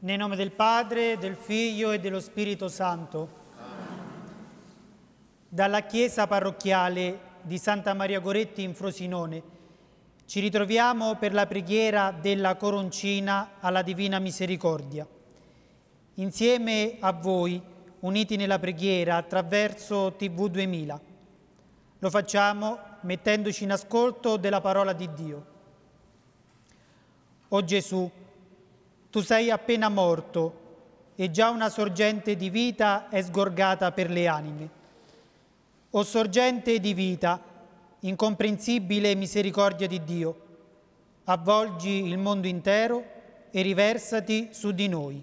Nel nome del Padre, del Figlio e dello Spirito Santo. Dalla chiesa parrocchiale di Santa Maria Goretti in Frosinone ci ritroviamo per la preghiera della Coroncina alla Divina Misericordia. Insieme a voi, uniti nella preghiera attraverso TV 2000. Lo facciamo mettendoci in ascolto della parola di Dio. O Gesù, tu sei appena morto e già una sorgente di vita è sgorgata per le anime. O sorgente di vita, incomprensibile misericordia di Dio, avvolgi il mondo intero e riversati su di noi.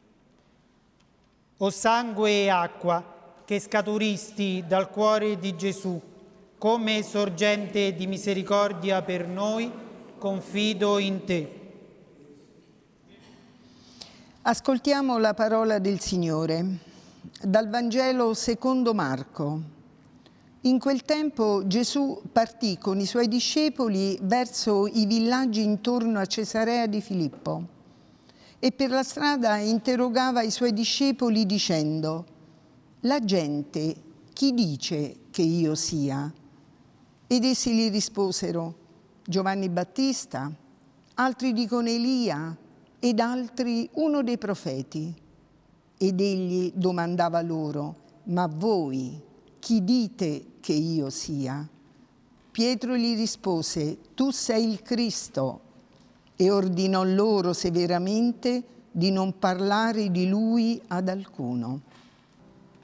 O sangue e acqua che scaturisti dal cuore di Gesù, come sorgente di misericordia per noi, confido in te. Ascoltiamo la parola del Signore. Dal Vangelo secondo Marco. In quel tempo Gesù partì con i suoi discepoli verso i villaggi intorno a Cesarea di Filippo e per la strada interrogava i suoi discepoli dicendo: «La gente chi dice che io sia?» Ed essi gli risposero: «Giovanni Battista, altri dicono Elia, ed altri uno dei profeti». Ed egli domandava loro: «Ma voi chi dite che io sia?» Pietro gli rispose: «Tu sei il Cristo». E ordinò loro severamente di non parlare di lui ad alcuno.